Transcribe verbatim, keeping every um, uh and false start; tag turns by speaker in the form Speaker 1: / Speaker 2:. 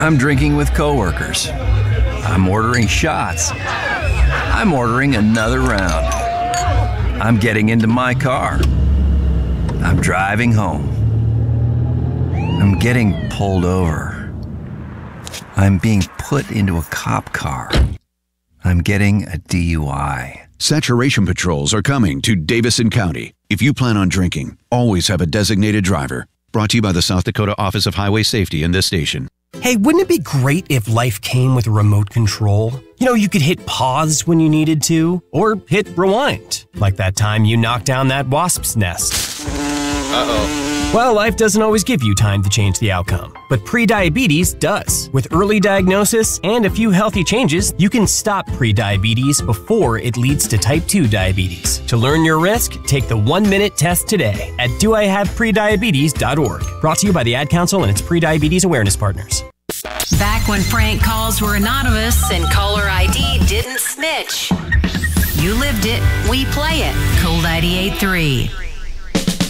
Speaker 1: I'm drinking with coworkers. I'm ordering shots. I'm ordering another round. I'm getting into my car. I'm driving home. I'm getting pulled over. I'm being put into a cop car. I'm getting a D U I.
Speaker 2: Saturation patrols are coming to Davison County. If you plan on drinking, always have a designated driver. Brought to you by the South Dakota Office of Highway Safety and this station.
Speaker 3: Hey, wouldn't it be great if life came with a remote control? You know, you could hit pause when you needed to, or hit rewind, like that time you knocked down that wasp's nest.
Speaker 4: Uh-oh.
Speaker 3: Well, life doesn't always give you time to change the outcome, but prediabetes does. With early diagnosis and a few healthy changes, you can stop prediabetes before it leads to type two diabetes. To learn your risk, take the one-minute test today at do I have prediabetes dot org. Brought to you by the Ad Council and its prediabetes awareness partners.
Speaker 5: Back when prank calls were anonymous and caller I D didn't snitch. You lived it, we play it. Cool ninety-eight point three.